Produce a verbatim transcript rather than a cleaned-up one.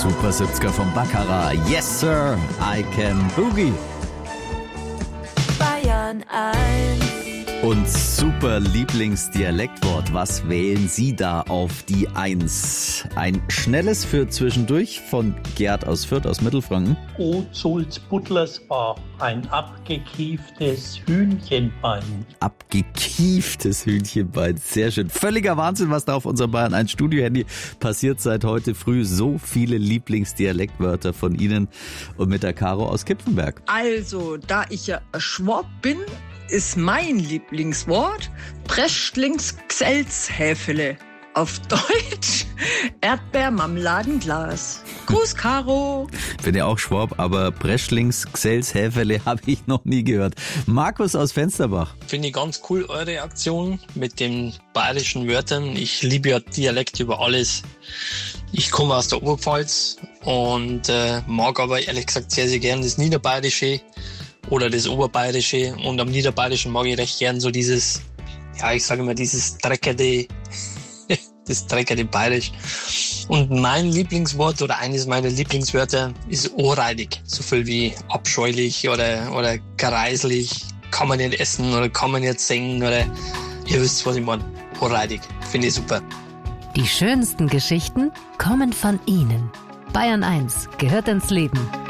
Super siebziger vom Baccarat. Yes, sir, I can boogie. Bayern eins. Und super Lieblingsdialektwort. Was wählen Sie da auf die Eins? Ein schnelles für zwischendurch von Gerd aus Fürth aus Mittelfranken. O Sulz Butlers war ein abgekieftes Hühnchenbein. Abgekieftes Hühnchenbein. Sehr schön. Völliger Wahnsinn, was da auf unserem Bayern eins Studio-Handy passiert seit heute früh. So viele Lieblingsdialektwörter von Ihnen und mit der Caro aus Kipfenberg. Also, da ich ja Schwab bin, ist mein Lieblingswort Breschlings-Gselzhäfele. Auf Deutsch Erdbeermarmeladenglas. Gruß, Caro. Bin ja auch Schwab, aber Breschlings, Gsels, Häferle habe ich noch nie gehört. Markus aus Fensterbach. Finde ich ganz cool, eure Aktion mit den bayerischen Wörtern. Ich liebe ja Dialekt über alles. Ich komme aus der Oberpfalz und äh, mag aber ehrlich gesagt sehr, sehr gern das Niederbayerische oder das Oberbayerische. Und am Niederbayerischen mag ich recht gern so dieses, ja, ich sage immer dieses dreckige, das dreckige Bayerisch. Und mein Lieblingswort oder eines meiner Lieblingswörter ist ohrreidig. So viel wie abscheulich oder, oder gereislich, kann man nicht essen oder kann man nicht singen oder ihr wisst, was ich meine. Ohrreidig. Finde ich super. Die schönsten Geschichten kommen von Ihnen. Bayern eins gehört ins Leben.